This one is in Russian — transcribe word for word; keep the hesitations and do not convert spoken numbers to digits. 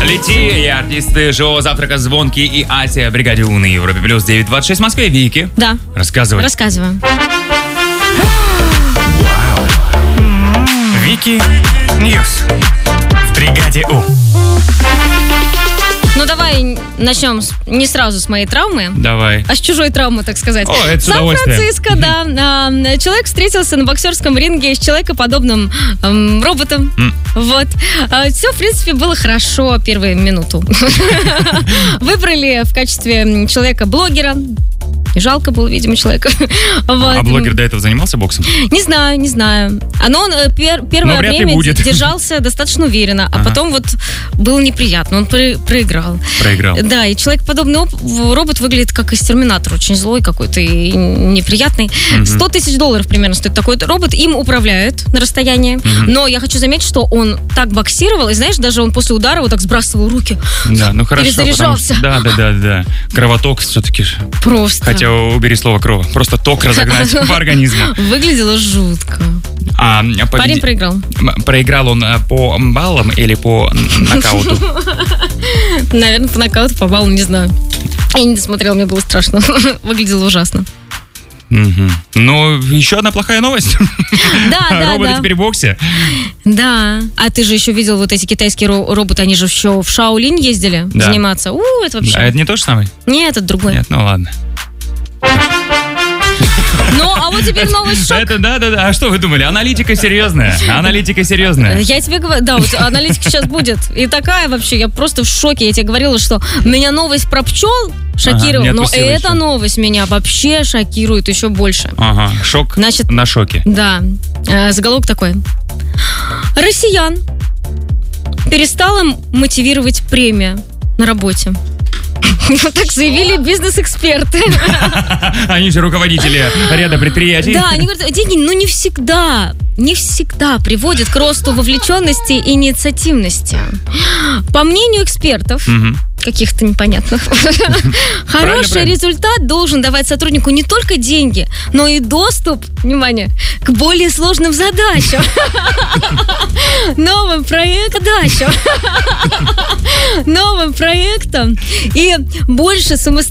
Лети, и артисты шоу «Завтрака звонки» и Ася, бригаде У на Европе Плюс девять двадцать шесть в Москве. Вики. Да. Рассказывай. Рассказываю. Вики Ньюс в бригаде У. Ну, давай начнем с, не сразу с моей травмы, Давай. а с чужой травмы, так сказать. О, это с удовольствием. Сан-Франциско, да. А, человек встретился на боксерском ринге с человекоподобным эм, роботом. Mm. Вот. А, все, в принципе, было хорошо первую минуту. Выбрали в качестве человека-блогера. И жалко было, видимо, человека. Вот. А блогер до этого занимался боксом? Не знаю, не знаю. А но он пер, первое время держался достаточно уверенно, а ага. потом вот было неприятно. Он про, проиграл. Проиграл. Да, и человек-подобный робот выглядит как из Терминатора. Очень злой какой-то и неприятный. Угу. сто тысяч долларов примерно стоит такой робот. Им управляют на расстоянии. Угу. Но я хочу заметить, что он так боксировал, и знаешь, даже он после удара вот так сбрасывал руки. Да, ну хорошо. Перезаряжался. Что, да, да, да, да. Кровоток все-таки. Просто. Хотя убери слово «кровь». Просто ток разогнать по организму. Выглядело жутко. А, победи... Парень проиграл. Проиграл он по баллам или по нокауту? Наверное, по нокауту, по баллам, не знаю. Я не досмотрела, мне было страшно. Выглядело ужасно. Угу. Ну, еще одна плохая новость. Да, да, роботы да. теперь в боксе. Да. А ты же еще видел вот эти китайские ро- роботы, они же еще в Шаолинь ездили да. заниматься. У, это вообще... А это не то же самое? Нет, это другой. Нет, ну ладно. Ну, а вот теперь новость шок. Это, да, да, да. А что вы думали? Аналитика серьезная. Аналитика серьезная. Я тебе говорю, да, вот аналитика сейчас будет. И такая вообще, я просто в шоке. Я тебе говорила, что меня новость про пчел шокировала, ага, но эта еще. новость меня вообще шокирует еще больше. Ага, шок Значит, на шоке. Да. Заголовок такой. Россиян перестала мотивировать премия на работе. Так заявили бизнес-эксперты. Они же руководители ряда предприятий. Да, они говорят, деньги, ну не всегда, не всегда приводят к росту вовлеченности и инициативности. По мнению экспертов, угу. каких-то непонятных, хороший результат должен давать сотруднику не только деньги, но и доступ, внимание, к более сложным задачам, новым проектам, новым проектам и больше самостоятельности.